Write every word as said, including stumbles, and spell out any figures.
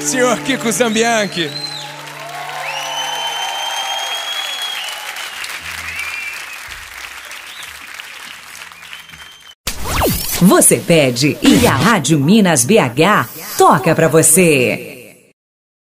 senhor Kiko Zambianchi. Você pede e a Rádio Minas B H toca pra você.